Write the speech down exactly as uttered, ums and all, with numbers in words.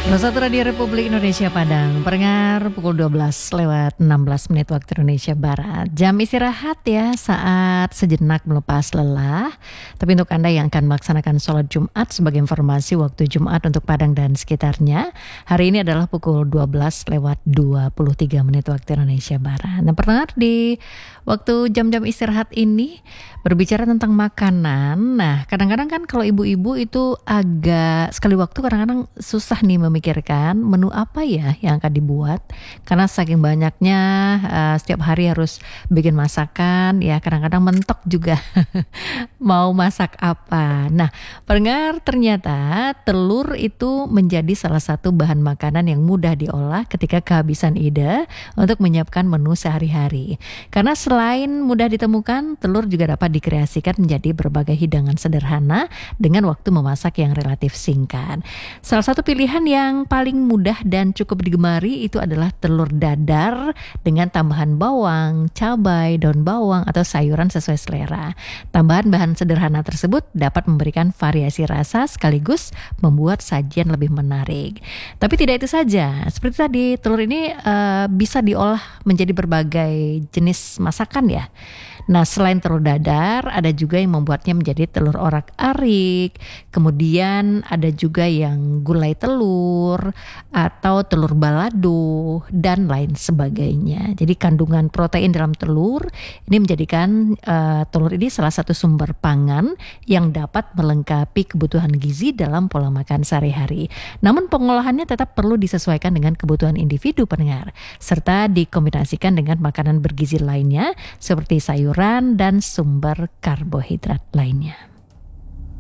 Salah satu Radio Republik Indonesia Padang, pendengar pukul dua belas lewat enam belas menit waktu Indonesia Barat. Jam istirahat ya, saat sejenak melepas lelah. Tapi untuk Anda yang akan melaksanakan sholat Jumat, sebagai informasi waktu Jumat untuk Padang dan sekitarnya, hari ini adalah pukul dua belas lewat dua puluh tiga menit waktu Indonesia Barat. Nah, pendengar, di waktu jam-jam istirahat ini berbicara tentang makanan. Nah, kadang-kadang kan kalau ibu-ibu itu agak sekali waktu kadang-kadang susah nih memikirkan menu apa ya yang akan dibuat, karena saking banyaknya uh, setiap hari harus bikin masakan ya, kadang-kadang mentok juga mau masak apa. Nah, pendengar, ternyata telur itu menjadi salah satu bahan makanan yang mudah diolah ketika kehabisan ide untuk menyiapkan menu sehari-hari. Karena selain mudah ditemukan, telur juga dapat dikreasikan menjadi berbagai hidangan sederhana dengan waktu memasak yang relatif singkat. Salah satu pilihan yang paling mudah dan cukup digemari itu adalah telur dadar dengan tambahan bawang, cabai, daun bawang atau sayuran sesuai selera. Tambahan bahan sederhana tersebut dapat memberikan variasi rasa sekaligus membuat sajian lebih menarik. Tapi tidak itu saja. Seperti tadi, telur ini uh, bisa diolah menjadi berbagai jenis masakan ya. Nah, selain telur dadar, ada juga yang membuatnya menjadi telur orak-arik. Kemudian ada juga yang gulai telur atau telur balado dan lain sebagainya. Jadi kandungan protein dalam telur ini menjadikan uh, telur ini salah satu sumber pangan yang dapat melengkapi kebutuhan gizi dalam pola makan sehari-hari. Namun pengolahannya tetap perlu disesuaikan dengan kebutuhan individu pendengar, serta dikombinasikan dengan makanan bergizi lainnya seperti sayur dan sumber karbohidrat lainnya.